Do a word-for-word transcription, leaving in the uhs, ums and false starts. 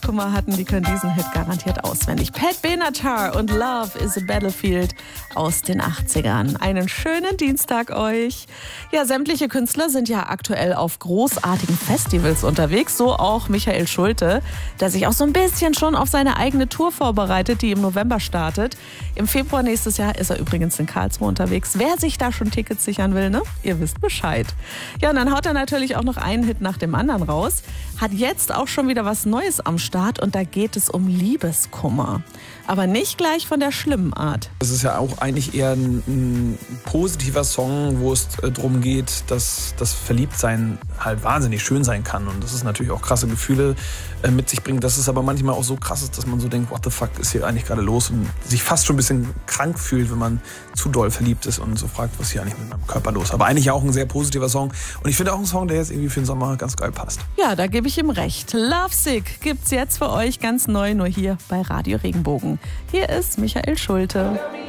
Liebeskummer hatten, die können diesen Hit garantiert auswendig. Pat Benatar und Love is a Battlefield aus den achtzigern. Einen schönen Dienstag euch. Ja, sämtliche Künstler sind ja aktuell auf großartigen Festivals unterwegs, so auch Michael Schulte, der sich auch so ein bisschen schon auf seine eigene Tour vorbereitet, die im November startet. Im Februar nächstes Jahr ist er übrigens in Karlsruhe unterwegs. Wer sich da schon Tickets sichern will, ne? Ihr wisst Bescheid. Ja, und dann haut er natürlich auch noch einen Hit nach dem anderen raus. Hat jetzt auch schon wieder was Neues am Start und da geht es um Liebeskummer. Aber nicht gleich von der schlimmen Art. Es ist ja auch eigentlich eher ein, ein positiver Song, wo es äh, darum geht, dass das Verliebtsein halt wahnsinnig schön sein kann. Und das ist natürlich auch krasse Gefühle äh, mit sich bringt. Dass es aber manchmal auch so krass ist, dass man so denkt, what the fuck ist hier eigentlich gerade los? Und sich fast schon ein bisschen krank fühlt, wenn man zu doll verliebt ist und so fragt, was ist hier eigentlich mit meinem Körper los? Aber eigentlich auch ein sehr positiver Song. Und ich finde auch ein Song, der jetzt irgendwie für den Sommer ganz geil passt. Ja, da gebe ich ihm recht. Lovesick gibt's jetzt für euch ganz neu, nur hier bei Radio Regenbogen. Hier ist Michael Schulte.